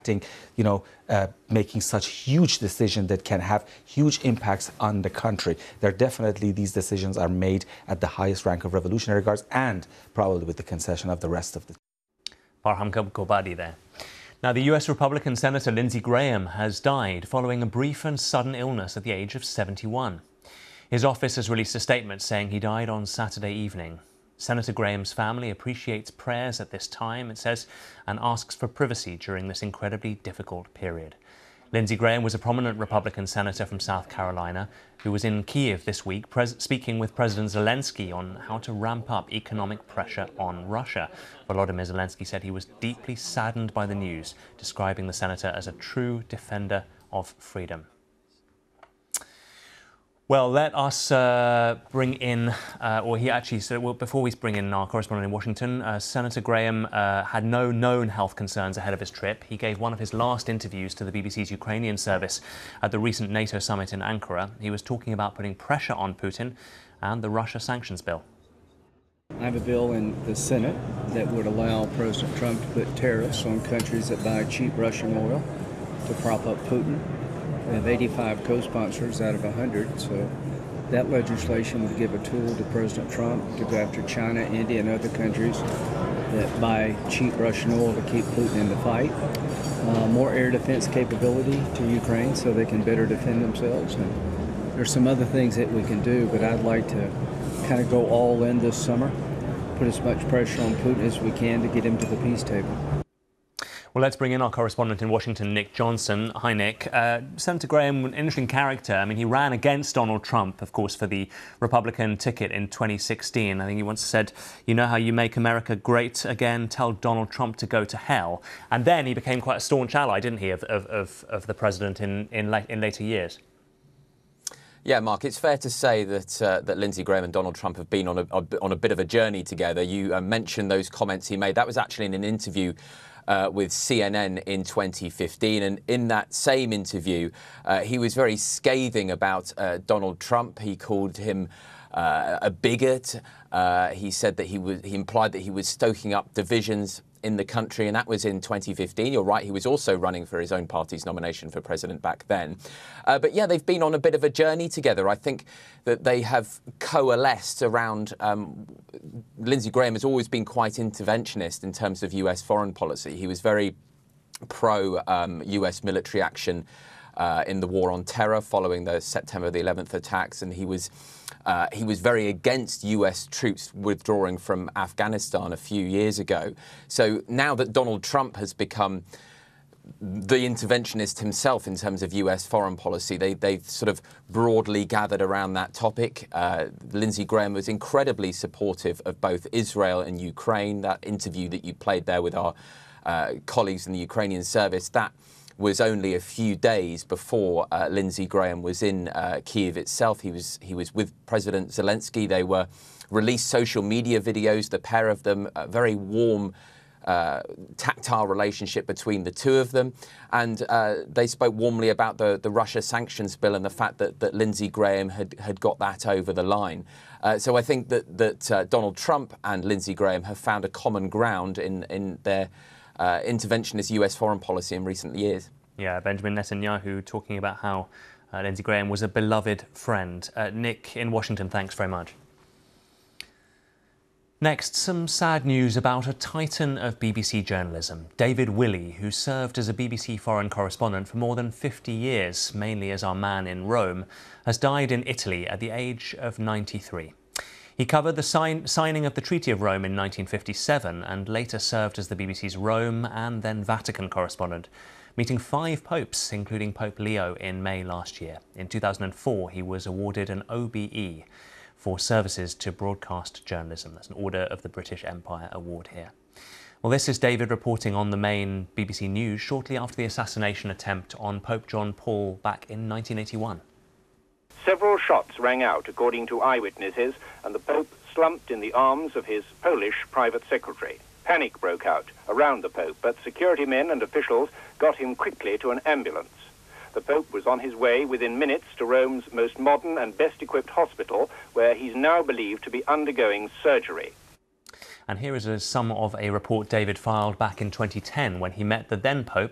making such huge decisions that can have huge impacts on the country. Definitely these decisions are made at the highest rank of revolutionary guards and probably with the concession of the rest of the... Parham Kobadi there. Now, the US Republican Senator Lindsey Graham has died following a brief and sudden illness at the age of 71. His office has released a statement saying he died on Saturday evening. Senator Graham's family appreciates prayers at this time, it says, and asks for privacy during this incredibly difficult period. Lindsey Graham was a prominent Republican senator from South Carolina who was in Kyiv this week speaking with President Zelensky on how to ramp up economic pressure on Russia. Volodymyr Zelensky said he was deeply saddened by the news, describing the senator as a true defender of freedom. Well, let us bring in, before we bring in our correspondent in Washington, Senator Graham had no known health concerns ahead of his trip. He gave one of his last interviews to the BBC's Ukrainian service at the recent NATO summit in Ankara. He was talking about putting pressure on Putin and the Russia sanctions bill. I have a bill in the Senate that would allow President Trump to put tariffs on countries that buy cheap Russian oil to prop up Putin. We have 85 co-sponsors out of 100, so that legislation would give a tool to President Trump to go after China, India, and other countries that buy cheap Russian oil to keep Putin in the fight. More air defense capability to Ukraine so they can better defend themselves. And there's some other things that we can do, but I'd like to kind of go all in this summer, put as much pressure on Putin as we can to get him to the peace table. Well, let's bring in our correspondent in Washington, Nick Johnson. Hi, Nick. Senator Graham, an interesting character. I mean, he ran against Donald Trump, of course, for the Republican ticket in 2016. I think he once said, you know how you make America great again? Tell Donald Trump to go to hell. And then he became quite a staunch ally, didn't he, of the president in later years? Yeah, Mark, it's fair to say that Lindsey Graham and Donald Trump have been on a bit of a journey together. You mentioned those comments he made. That was actually in an interview with CNN in 2015. And in that same interview, he was very scathing about Donald Trump. He called him a bigot. He said that he implied that he was stoking up divisions in the country, and that was in 2015. You're right, he was also running for his own party's nomination for president back then. But yeah, they've been on a bit of a journey together. I think that they have coalesced around... Lindsey Graham has always been quite interventionist in terms of US foreign policy. He was very pro-US military action in the war on terror following the September the 11th attacks, and he was very against US troops withdrawing from Afghanistan a few years ago. So now that Donald Trump has become the interventionist himself in terms of US foreign policy, they've sort of broadly gathered around that topic. Lindsey Graham was incredibly supportive of both Israel and Ukraine. That interview that you played there with our colleagues in the Ukrainian service, that was only a few days before Lindsey Graham was in Kyiv itself. He was with President Zelensky. They were released social media videos, the pair of them, a very warm, tactile relationship between the two of them. And they spoke warmly about the Russia sanctions bill and the fact that Lindsey Graham had got that over the line. So I think that Donald Trump and Lindsey Graham have found a common ground in their interventionist US foreign policy in recent years. Yeah, Benjamin Netanyahu talking about how Lindsey Graham was a beloved friend. Nick in Washington, thanks very much. Next, some sad news about a titan of BBC journalism, David Willey, who served as a BBC foreign correspondent for more than 50 years, mainly as our man in Rome, has died in Italy at the age of 93. He covered the signing of the Treaty of Rome in 1957 and later served as the BBC's Rome and then Vatican correspondent, meeting 5 popes, including Pope Leo, in May last year. In 2004, he was awarded an OBE for services to broadcast journalism. That's an Order of the British Empire award here. Well, this is David reporting on the main BBC News shortly after the assassination attempt on Pope John Paul back in 1981. Several shots rang out, according to eyewitnesses, and the Pope slumped in the arms of his Polish private secretary. Panic broke out around the Pope, but security men and officials got him quickly to an ambulance. The Pope was on his way within minutes to Rome's most modern and best-equipped hospital, where he's now believed to be undergoing surgery. And here is some of a report David filed back in 2010 when he met the then Pope,